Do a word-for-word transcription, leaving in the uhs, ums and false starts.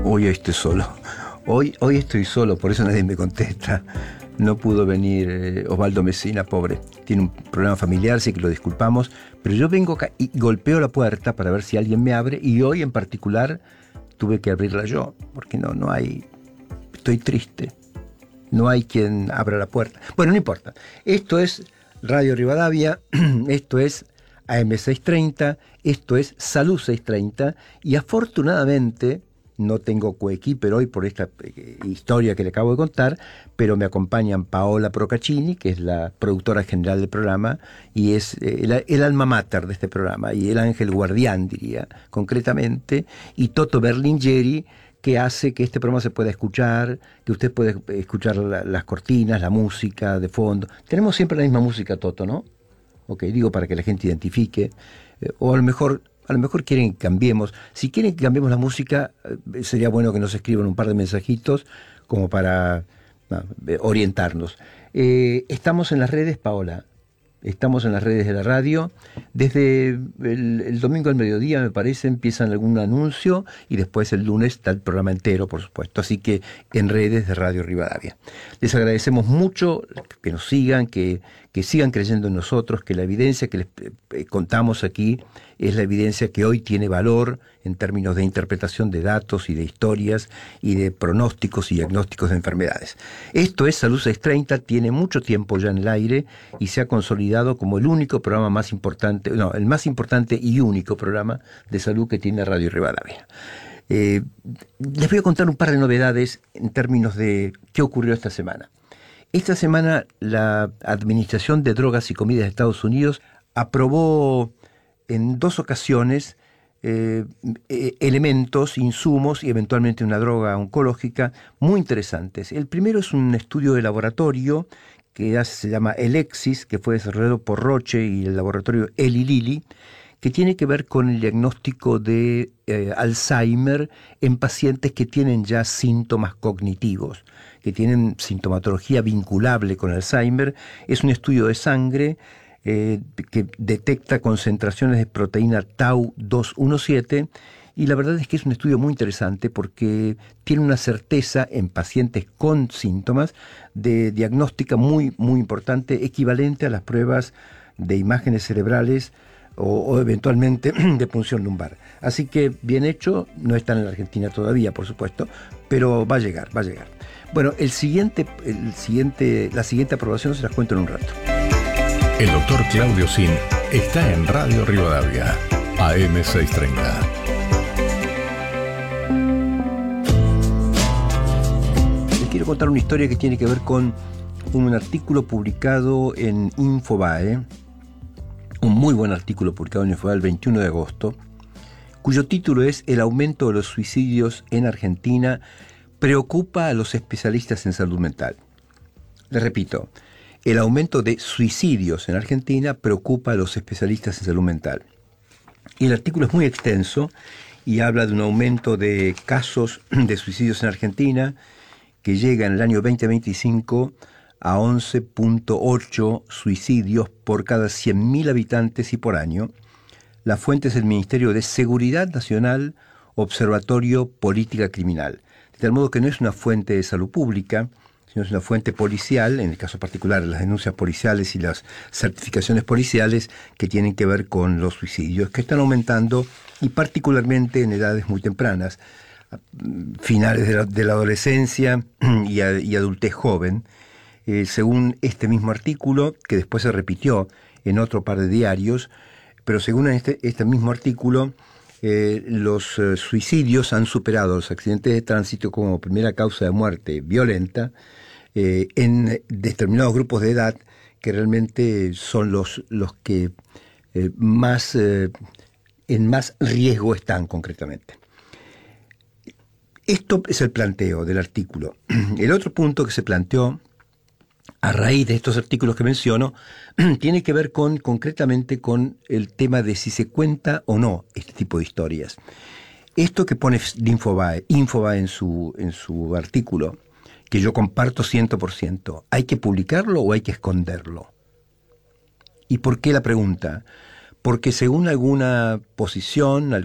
Hoy estoy solo. Hoy, hoy estoy solo, por eso nadie me contesta. No pudo venir eh, Osvaldo Mesina, pobre. Tiene un problema familiar, sí que lo disculpamos. Pero yo vengo acá y golpeo la puerta para ver si alguien me abre. Y hoy en particular tuve que abrirla yo, porque no, no hay... Estoy triste. No hay quien abra la puerta. Bueno, no importa. Esto es Radio Rivadavia, esto es A M seiscientos treinta, esto es Salud seiscientos treinta, y afortunadamente no tengo coequiper hoy por esta eh, historia que le acabo de contar, pero me acompañan Paola Procaccini, que es la productora general del programa, y es eh, el, el alma mater de este programa, y el ángel guardián, diría, concretamente, y Toto Berlingeri, que hace que este programa se pueda escuchar, que usted puede escuchar la, las cortinas, la música de fondo. Tenemos siempre la misma música, Toto, ¿no? Ok, digo para que la gente identifique, eh, o a lo mejor... A lo mejor quieren que cambiemos. Si quieren que cambiemos la música, eh, sería bueno que nos escriban un par de mensajitos como para no, orientarnos. Eh, estamos en las redes, Paola. Estamos en las redes de la radio. Desde el, el domingo al mediodía, me parece, empiezan algún anuncio y después el lunes está el programa entero, por supuesto. Así que en redes de Radio Rivadavia. Les agradecemos mucho que nos sigan, que, que sigan creyendo en nosotros, que la evidencia que les eh, contamos aquí es la evidencia que hoy tiene valor en términos de interpretación de datos y de historias y de pronósticos y diagnósticos de enfermedades. Esto es Salud seiscientos treinta, tiene mucho tiempo ya en el aire y se ha consolidado como el único programa más importante, no, el más importante y único programa de salud que tiene Radio Rivadavia. Eh, les voy a contar un par de novedades en términos de qué ocurrió esta semana. Esta semana la Administración de Drogas y Comidas de Estados Unidos aprobó en dos ocasiones eh, eh, elementos, insumos y eventualmente una droga oncológica muy interesantes. El primero es un estudio de laboratorio que se llama Elexis, que fue desarrollado por Roche y el laboratorio Eli Lilly, que tiene que ver con el diagnóstico de eh, Alzheimer en pacientes que tienen ya síntomas cognitivos, que tienen sintomatología vinculable con Alzheimer. Es un estudio de sangre Eh, que detecta concentraciones de proteína tau doscientos diecisiete, y la verdad es que es un estudio muy interesante porque tiene una certeza en pacientes con síntomas de diagnóstica muy, muy importante, equivalente a las pruebas de imágenes cerebrales o, o eventualmente de punción lumbar. Así que bien hecho, no está en la Argentina todavía, por supuesto, pero va a llegar, va a llegar. Bueno, el siguiente, el siguiente, la siguiente aprobación se las cuento en un rato. El doctor Claudio Sin está en Radio Rivadavia, A M seiscientos treinta. Les quiero contar una historia que tiene que ver con un artículo publicado en Infobae, un muy buen artículo publicado en Infobae el veintiuno de agosto, cuyo título es El aumento de los suicidios en Argentina preocupa a los especialistas en salud mental. Les repito, el aumento de suicidios en Argentina preocupa a los especialistas en salud mental. Y el artículo es muy extenso y habla de un aumento de casos de suicidios en Argentina que llega en el año veinte veinticinco a once punto ocho suicidios por cada cien mil habitantes y por año. La fuente es el Ministerio de Seguridad Nacional, Observatorio Política Criminal. De tal modo que no es una fuente de salud pública, sino es una fuente policial, en el caso particular las denuncias policiales y las certificaciones policiales que tienen que ver con los suicidios, que están aumentando y particularmente en edades muy tempranas, finales de la, de la adolescencia y, a, y adultez joven. Eh, según este mismo artículo, que después se repitió en otro par de diarios, pero según este, este mismo artículo, eh, los eh, suicidios han superado los accidentes de tránsito como primera causa de muerte violenta eh, en determinados grupos de edad que realmente son los, los que eh, más, eh, en más riesgo están concretamente. Esto es el planteo del artículo. El otro punto que se planteó a raíz de estos artículos que menciono, tiene que ver con, concretamente con el tema de si se cuenta o no este tipo de historias. Esto que pone Infobae, Infobae en su, en su artículo, que yo comparto cien por ciento, ¿hay que publicarlo o hay que esconderlo? ¿Y por qué la pregunta? Porque según alguna posición,